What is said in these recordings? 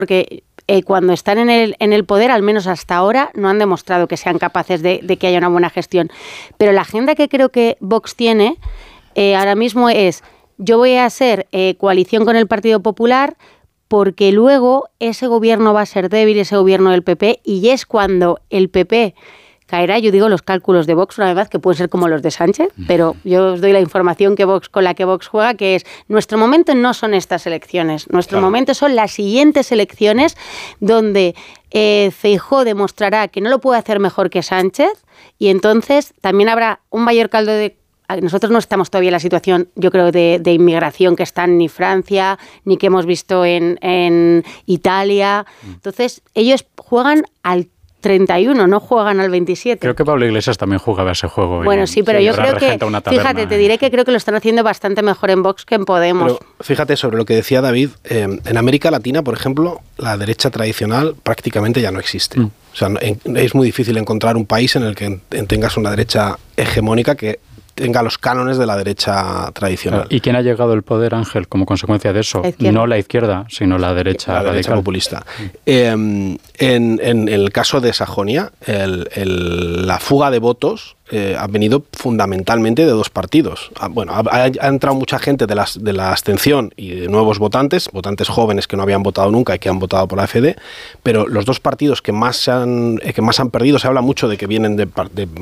porque cuando están en el poder, al menos hasta ahora, no han demostrado que sean capaces de que haya una buena gestión. Pero la agenda que creo que Vox tiene ahora mismo es: yo voy a hacer coalición con el Partido Popular, porque luego ese gobierno va a ser débil, ese gobierno del PP, y es cuando el PP caerá. Yo digo los cálculos de Vox, una vez más, que pueden ser como los de Sánchez, pero yo os doy la información con la que Vox juega, que es: nuestro momento no son estas elecciones, nuestro momento son las siguientes elecciones, donde Feijóo demostrará que no lo puede hacer mejor que Sánchez, y entonces también habrá un mayor caldo de... Nosotros no estamos todavía en la situación, yo creo, de inmigración que está ni Francia, ni que hemos visto en Italia. Entonces, ellos juegan al 31, no juegan al 27. Creo que Pablo Iglesias también jugaba ese juego. Bueno, sí, pero yo creo que, fíjate, te diré que creo que lo están haciendo bastante mejor en Vox que en Podemos. Pero fíjate sobre lo que decía David, en América Latina, por ejemplo, la derecha tradicional prácticamente ya no existe. O sea, es muy difícil encontrar un país en el que tengas una derecha hegemónica que tenga los cánones de la derecha tradicional. ¿Y quién ha llegado al poder, Ángel, como consecuencia de eso? No la izquierda, sino la derecha radical. Derecha populista. En el caso de Sajonia, la fuga de votos ha venido fundamentalmente de dos partidos. Bueno, ha entrado mucha gente de la abstención y de nuevos votantes jóvenes que no habían votado nunca y que han votado por la AfD, pero los dos partidos que más han perdido, se habla mucho de que vienen de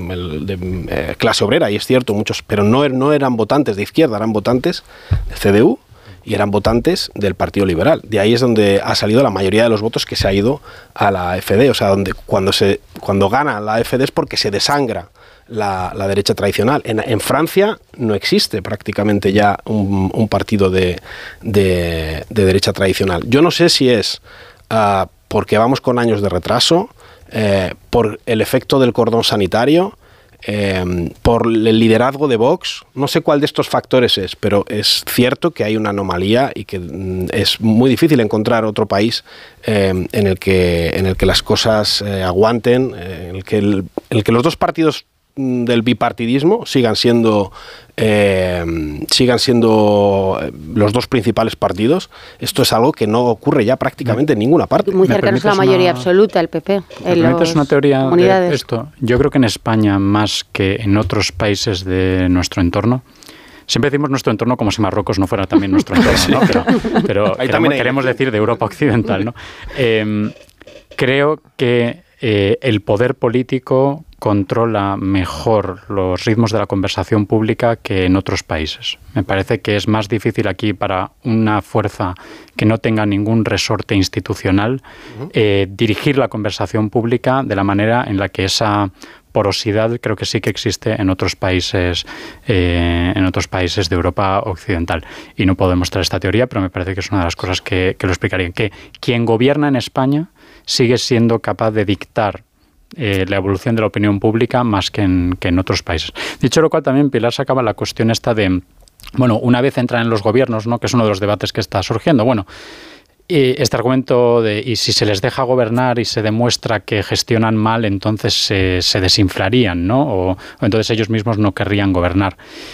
clase obrera, y es cierto, muchos, pero no eran votantes de izquierda, eran votantes de CDU y eran votantes del Partido Liberal. De ahí es donde ha salido la mayoría de los votos que se ha ido a la AfD. O sea, cuando gana la AfD es porque se desangra la derecha tradicional. En Francia no existe prácticamente ya un partido de derecha tradicional. Yo no sé si es porque vamos con años de retraso, por el efecto del cordón sanitario, por el liderazgo de Vox. No sé cuál de estos factores es, pero es cierto que hay una anomalía y que es muy difícil encontrar otro país en el que las cosas aguanten, en el que los dos partidos del bipartidismo sigan siendo los dos principales partidos. Esto es algo que no ocurre ya prácticamente en ninguna parte. Muy cercanos a la mayoría absoluta, el PP. ¿Es una teoría de esto? Yo creo que en España, más que en otros países de nuestro entorno, siempre decimos nuestro entorno como si Marruecos no fuera también nuestro entorno, ¿no? Pero queremos decir de Europa Occidental, ¿no? Creo que el poder político controla mejor los ritmos de la conversación pública que en otros países. Me parece que es más difícil aquí para una fuerza que no tenga ningún resorte institucional dirigir la conversación pública de la manera en la que esa porosidad creo que sí que existe en otros países de Europa Occidental. Y no puedo demostrar esta teoría, pero me parece que es una de las cosas que lo explicarían. Que quien gobierna en España sigue siendo capaz de dictar la evolución de la opinión pública más que en otros países. Dicho lo cual, también Pilar sacaba la cuestión esta de, bueno, una vez entran en los gobiernos, ¿no?, que es uno de los debates que está surgiendo, bueno, este argumento de, y si se les deja gobernar y se demuestra que gestionan mal, entonces se desinflarían, ¿no? O entonces ellos mismos no querrían gobernar.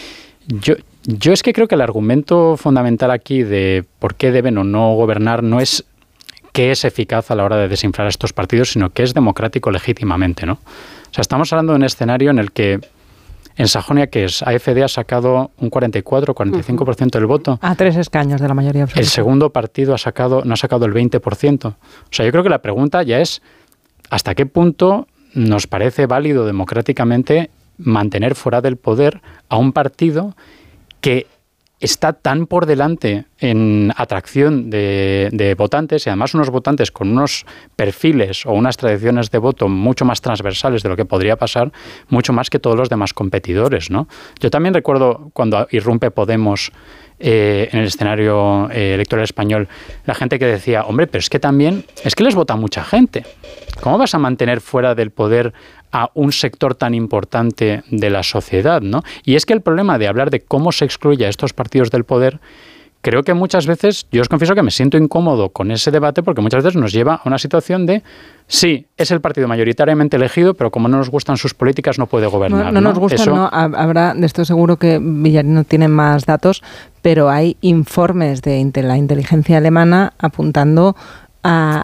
Yo es que creo que el argumento fundamental aquí de por qué deben o no gobernar no es que es eficaz a la hora de desinflar a estos partidos, sino que es democrático legítimamente, ¿no? O sea, estamos hablando de un escenario en el que en Sajonia, que es AfD, ha sacado un 44-45% del voto. A 3 escaños de la mayoría absoluta. El segundo partido no ha sacado el 20%. O sea, yo creo que la pregunta ya es ¿hasta qué punto nos parece válido democráticamente mantener fuera del poder a un partido que está tan por delante en atracción de votantes, y además unos votantes con unos perfiles o unas tradiciones de voto mucho más transversales de lo que podría pasar, mucho más que todos los demás competidores, ¿no? Yo también recuerdo cuando irrumpe Podemos en el escenario electoral español, la gente que decía, hombre, pero es que les vota mucha gente. ¿Cómo vas a mantener fuera del poder a un sector tan importante de la sociedad, ¿no? Y es que el problema de hablar de cómo se excluye a estos partidos del poder, creo que muchas veces, yo os confieso que me siento incómodo con ese debate, porque muchas veces nos lleva a una situación de, sí, es el partido mayoritariamente elegido, pero como no nos gustan sus políticas no puede gobernar. No nos gustan, no. Habrá, de esto seguro que Villarino tiene más datos, pero hay informes de la inteligencia alemana apuntando a